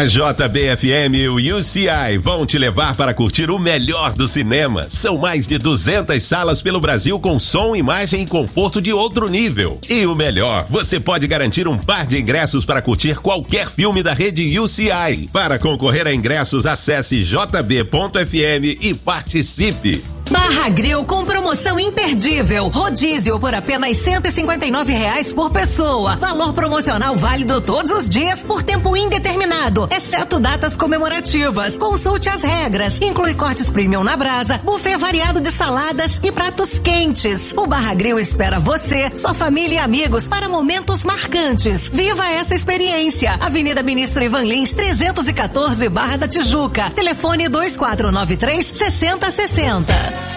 A JBFM e o UCI vão te levar para curtir o melhor do cinema. São mais de 200 salas pelo Brasil com som, imagem e conforto de outro nível. E o melhor, você pode garantir um par de ingressos para curtir qualquer filme da rede UCI. Para concorrer a ingressos, acesse jb.fm e participe. Barra Grill com promoção imperdível. Rodízio por apenas R$159 por pessoa. Valor promocional válido todos os dias por tempo indeterminado, exceto datas comemorativas. Consulte as regras. Inclui cortes premium na brasa, buffet variado de saladas e pratos quentes. O Barra Grill espera você, sua família e amigos para momentos marcantes. Viva essa experiência. Avenida Ministro Ivan Lins, 314, Barra da Tijuca. Telefone 2493-6060.